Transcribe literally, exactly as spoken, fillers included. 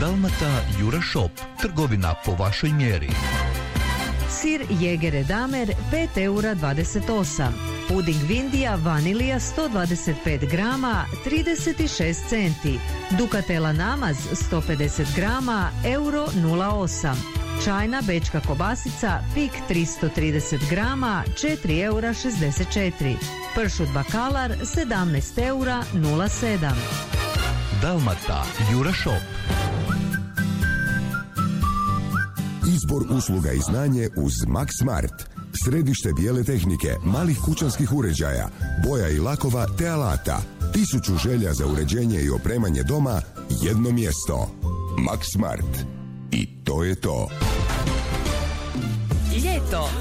Dalmata Jura Shop, trgovina po vašoj mjeri. Sir Jegere Damer pet eura dvadeset osam. Puding Vindija vanilija sto dvadeset pet grama trideset šest centi. Ducatela namaz sto pedeset grama euro nula osam. Čajna bečka kobasica Pik tristo trideset grama četiri eura šezdeset četiri. Pršut bakalar sedamnaest eura nula sedam. Dalmata Jura Shop. Izbor usluga i znanje uz Max Smart. Središte bijele tehnike, malih kućanskih uređaja, boja i lakova te alata. Tisuću želja za uređenje i opremanje doma, jedno mjesto. Max Smart. I to je to. Ljeto